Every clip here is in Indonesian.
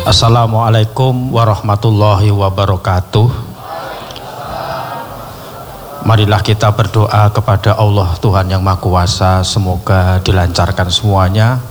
Assalamualaikum warahmatullahi wabarakatuh. Marilah kita berdoa kepada Allah Tuhan yang Maha Kuasa, semoga dilancarkan semuanya.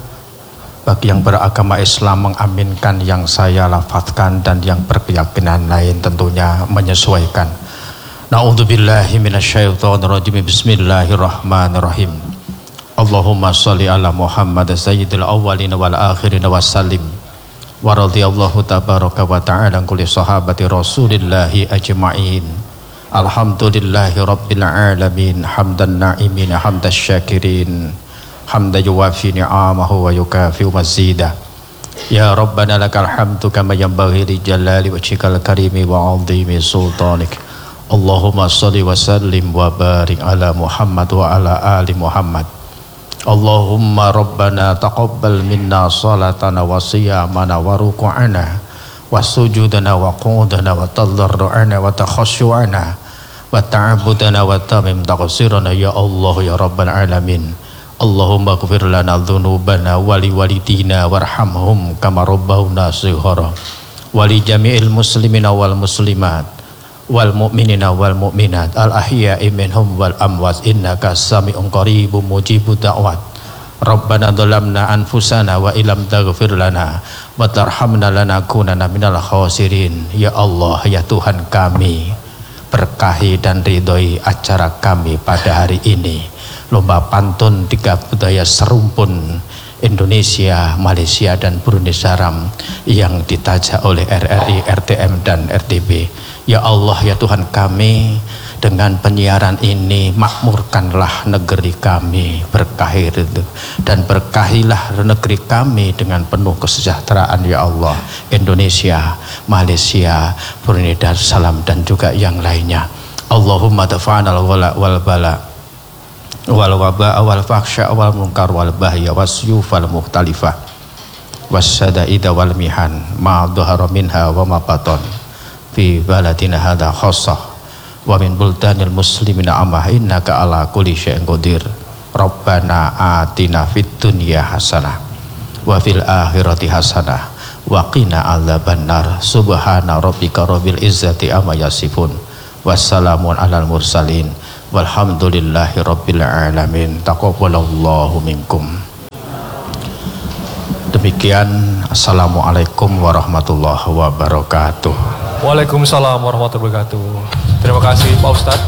Bagi yang beragama Islam mengaminkan yang saya lafadzkan, dan yang berkeyakinan lain tentunya menyesuaikan. Na'udzubillahi minasyaitonirrajim. Bismillahirrahmanirrahim. Allahumma sholli ala Muhammad sayyidil awwalin wal akhirin wassalim. Wa radhiyallahu tabaraka wa ta'ala kulli sahabati rasulillahi ajma'in. Alhamdulillahi rabbil alamin. Hamdan na'imin hamdas syakirin, hamdan yuwafi ni'amahu wa yukafi mazida. Ya Rabbana lakal hamdu kama yanbaghi li jalali wajhikal karimi wa 'azimi sultanik. Allahumma sholli wa sallim wa barik ala Muhammad wa ala ali Muhammad. Allahumma Rabbana taqabbal minna salatana wa siyamana wa ruku'ana wa sujudana wa qu'udana wa tadarru'ana wa takhasyu'ana wa ta'abudana wa tamim taqsirana ya Allah ya Rabbal alamin. Allahumma ighfir lana dhunubana wa li walidina warhamhum kama rabbawna shighara wa li jami'il muslimina wal muslimat wal mu'minina wal mu'minat al ahya'i minhum wal amwat innaka sami'un qaribun mujibud da'wat. Rabbana dhalamna anfusana wa illam taghfir lana wa tarhamna lanakunanna minal khasirin. Ya Allah, ya Tuhan kami, berkahi dan ridhoi acara kami pada hari ini, lomba pantun tiga budaya serumpun Indonesia, Malaysia dan Brunei Darussalam yang ditajak oleh RRI, RTM dan RTB. Ya Allah, ya Tuhan kami, dengan penyiaran ini makmurkanlah negeri kami, berkahi dan berkahilah negeri kami dengan penuh kesejahteraan ya Allah. Indonesia, Malaysia, Brunei Darussalam dan juga yang lainnya. Allahumma dafa'anal wala wal bala wal waba wal fakhsya wal munkar wal bahya wasyuf wal mukhtalifah wasyada'ida wal mihan ma dhahara minha wa ma batan fi baladina hadha khassah wa min buldanil muslimina amma innaka ala kulli syai'in qadir. Rabbana atina fid dunya hasanah wa fil akhirati hasanah wa qina adzabannar. Subhana rabbika rabbil izzati amma yasifun wassalamun alal mursalin walhamdulillahi rabbil alamin. Taqabbalallahu minkum. Demikian, assalamualaikum warahmatullahi wabarakatuh. Waalaikumsalam warahmatullahi wabarakatuh. Terima kasih Pak Ustadz.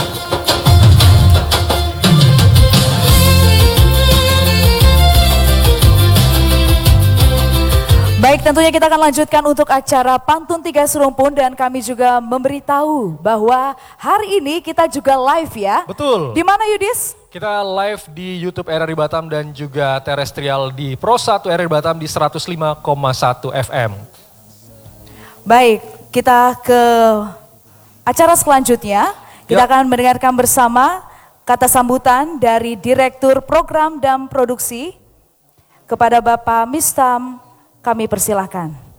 Baik, tentunya kita akan lanjutkan untuk acara Pantun Tiga Serumpun, dan kami juga memberitahu bahwa hari ini kita juga live ya. Betul. Di mana Yudis? Kita live di YouTube RRI Batam dan juga terestrial di Pro 1 RRI Batam di 105,1 FM. Baik, kita ke acara selanjutnya. Kita akan mendengarkan bersama kata sambutan dari Direktur Program dan Produksi kepada Bapak Mistam. Kami persilahkan.